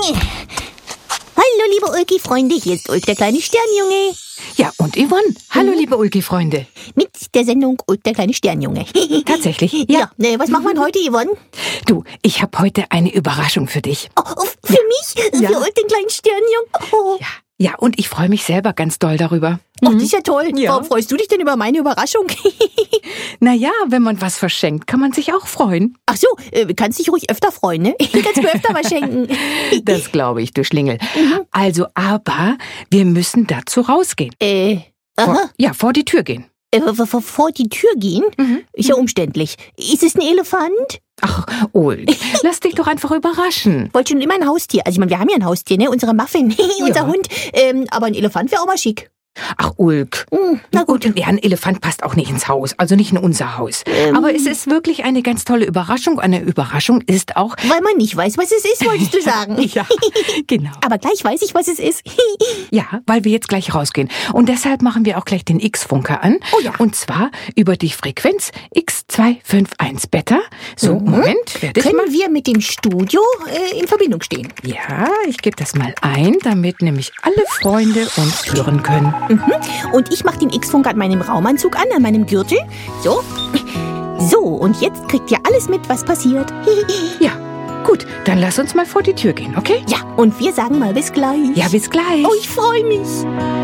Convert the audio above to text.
Hallo, liebe Ulki-Freunde, hier ist Ulk, der kleine Sternjunge. Ja, und Yvonne. Hallo, liebe Ulki-Freunde. Mit der Sendung Ulk, der kleine Sternjunge. Tatsächlich? Ja, was machen wir heute, Yvonne? Du, ich habe heute eine Überraschung für dich. Oh, für mich? Ja. Für Ulk, den kleinen Sternjungen? Oh. Ja, und ich freue mich selber ganz doll darüber. Oh, das ist ja toll. Ja. Warum freust du dich denn über meine Überraschung? Naja, wenn man was verschenkt, kann man sich auch freuen. Ach so, kannst dich ruhig öfter freuen, ne? Kannst mir öfter was schenken. Das glaube ich, du Schlingel. Also, aber wir müssen dazu rausgehen. Vor die Tür gehen. Vor die Tür gehen? Ist ja umständlich. Ist es ein Elefant? Ach, Ulk, lass dich doch einfach überraschen. Wollte schon immer ein Haustier. Also ich meine, wir haben ja ein Haustier, ne? Unsere Muffin, unser Ja. Hund. Aber ein Elefant wäre auch mal schick. Ach, Ulk. Na gut. Und ja, ein Elefant passt auch nicht ins Haus, also nicht in unser Haus. Aber es ist wirklich eine ganz tolle Überraschung. Eine Überraschung ist auch... Weil man nicht weiß, was es ist, wolltest du sagen. Ja, genau. Aber gleich weiß ich, was es ist. Ja, weil wir jetzt gleich rausgehen. Und deshalb machen wir auch gleich den X-Funker an. Oh ja. Und zwar über die Frequenz X251 Beta. So, Moment, werde ich mal... Können wir mit dem Studio in Verbindung stehen? Ja, ich gebe das mal ein, damit nämlich alle Freunde uns hören können. Und ich mache den X-Funk an meinem Raumanzug an meinem Gürtel. So. So, und jetzt kriegt ihr alles mit, was passiert. Ja, gut, dann lass uns mal vor die Tür gehen, okay? Ja, und wir sagen mal bis gleich. Ja, bis gleich. Oh, ich freue mich.